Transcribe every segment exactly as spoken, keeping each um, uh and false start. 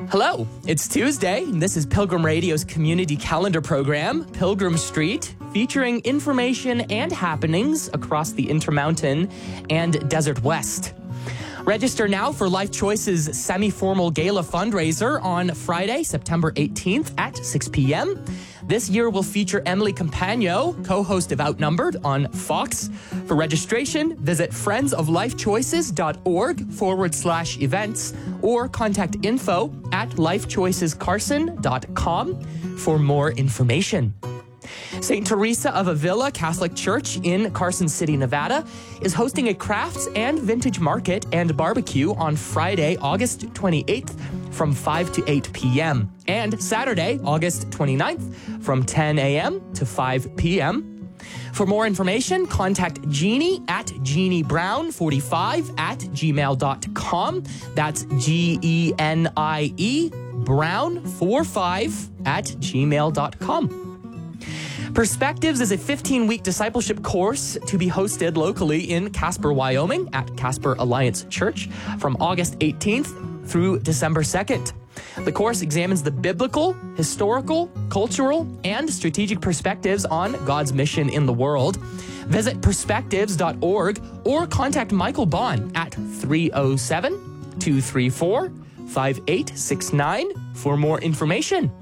Hello, it's Tuesday, and this is Pilgrim Radio's community calendar program, Pilgrim Street, featuring information and happenings across the Intermountain and Desert West. Register now for Life Choice's semi-formal gala fundraiser on Friday, September eighteenth at six p.m. This year will feature Emily Campagno, co-host of Outnumbered on Fox. For registration, visit friendsoflifechoices.org forward slash events or contact info at lifechoicescarson dot com for more information. Saint Teresa of Avila Catholic Church in Carson City, Nevada, is hosting a crafts and vintage market and barbecue on Friday, August twenty-eighth from five to eight p.m. and Saturday, August twenty-ninth from ten a.m. to five p.m. For more information, contact Jeannie at jeannie brown forty-five at gmail dot com. That's G E N I E brown forty-five at gmail dot com. Perspectives is a fifteen-week discipleship course to be hosted locally in Casper, Wyoming at Casper Alliance Church from August eighteenth through December second. The course examines the biblical, historical, cultural, and strategic perspectives on God's mission in the world. Visit perspectives dot org or contact Michael Bond at three oh seven, two three four, five eight six nine for more information.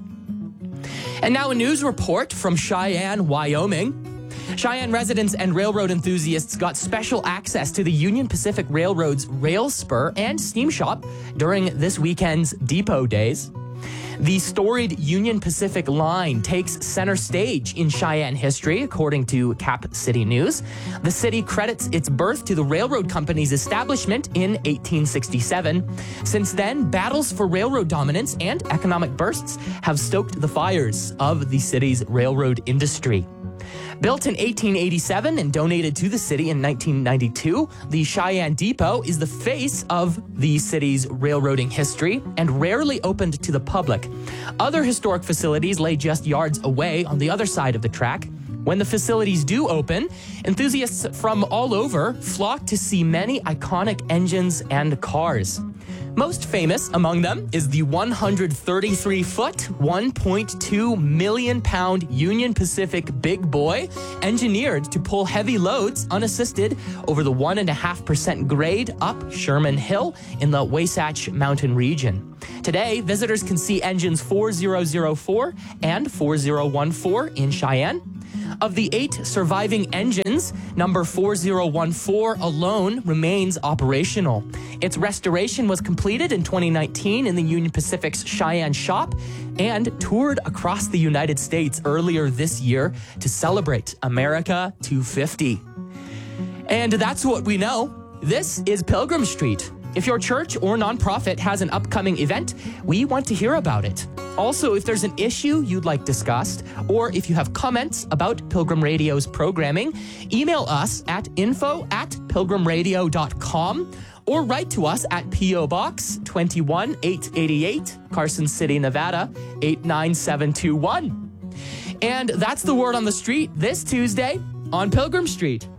And now a news report from Cheyenne, Wyoming. Cheyenne residents and railroad enthusiasts got special access to the Union Pacific Railroad's rail spur and steam shop during this weekend's depot days. The storied Union Pacific line takes center stage in Cheyenne history, according to Cap City News. The city credits its birth to the railroad company's establishment in eighteen sixty-seven. Since then, battles for railroad dominance and economic bursts have stoked the fires of the city's railroad industry. Built in eighteen eighty-seven and donated to the city in nineteen ninety-two, the Cheyenne Depot is the face of the city's railroading history and rarely opened to the public. Other historic facilities lay just yards away on the other side of the track. When the facilities do open, enthusiasts from all over flock to see many iconic engines and cars. Most famous among them is the one hundred thirty-three foot, one point two million pound Union Pacific Big Boy, engineered to pull heavy loads unassisted over the one point five percent grade up Sherman Hill in the Wasatch Mountain region. Today, visitors can see engines four thousand four and four thousand fourteen in Cheyenne. Of the eight surviving engines, number four thousand fourteen alone remains operational. Its restoration was completed in twenty nineteen in the Union Pacific's Cheyenne shop and toured across the United States earlier this year to celebrate America two fifty. And that's what we know. This is Pilgrim Street. If your church or nonprofit has an upcoming event, we want to hear about it. Also, if there's an issue you'd like discussed, or if you have comments about Pilgrim Radio's programming, email us at info at pilgrim radio dot com or write to us at P O Box two one eight eight eight, Carson City, Nevada eight nine seven two one. And that's the word on the street this Tuesday on Pilgrim Street.